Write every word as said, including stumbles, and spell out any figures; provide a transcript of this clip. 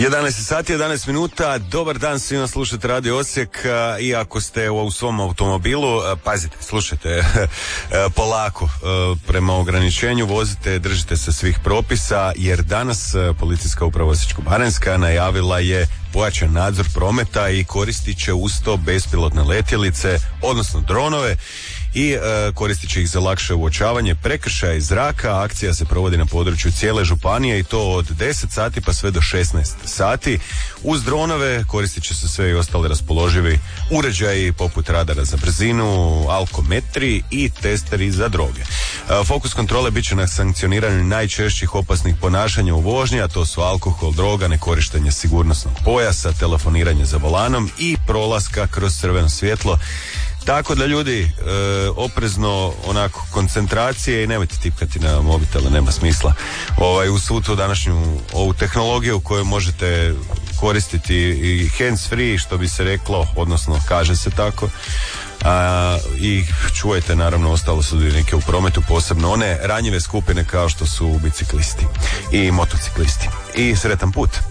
jedanaest sati, jedanaest minuta, dobar dan svima, slušate Radio Osijek i ako ste u svom automobilu, pazite, slušajte, polako, prema ograničenju vozite, držite se svih propisa, jer danas Policijska uprava Osječko-baranjska najavila je pojačan nadzor prometa i koristit će uz to bespilotne letjelice, odnosno dronove, i e, koristit će ih za lakše uočavanje prekršaja iz zraka. Akcija se provodi na području cijele županije i to od deset sati pa sve do šesnaest sati. Uz dronove koristit će se sve i ostale raspoloživi uređaji poput radara za brzinu, alkometri i testeri za droge. E, fokus kontrole bit će na sankcioniranju najčešćih opasnih ponašanja u vožnji, a to su alkohol, droga, nekorištenje sigurnosnog pojasa, telefoniranje za volanom i prolaska kroz crveno svjetlo. Tako da ljudi, e, oprezno, onako, koncentracije i nemojte tipkati na mobitele, nema smisla. Ovaj, u svu tu današnju ovu tehnologiju koju možete koristiti i hands free, što bi se reklo, odnosno kaže se tako. A, i čujete naravno ostalo sudionike u prometu, posebno one ranjive skupine kao što su biciklisti i motociklisti. I sretan put.